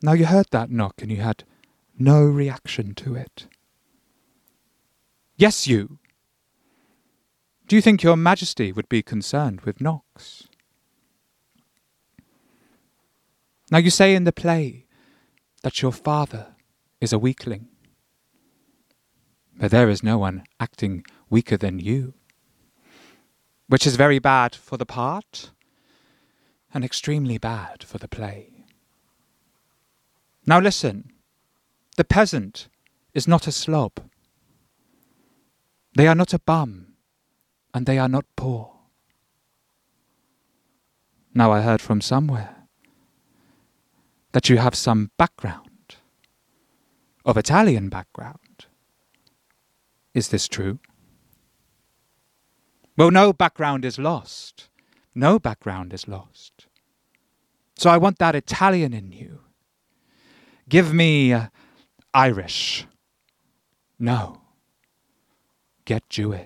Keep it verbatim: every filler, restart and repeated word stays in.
Now you heard that knock and you had no reaction to it. Yes, you. Do you think your Majesty would be concerned with knocks? Now you say in the play that your father is a weakling. But there is no one acting weaker than you, which is very bad for the part and extremely bad for the play. Now listen, the peasant is not a slob. They are not a bum, and they are not poor. Now I heard from somewhere that you have some background, of Italian background. Is this true? Well, no background is lost. No background is lost. So I want that Italian in you. Give me uh, Irish. No. Get Jewish.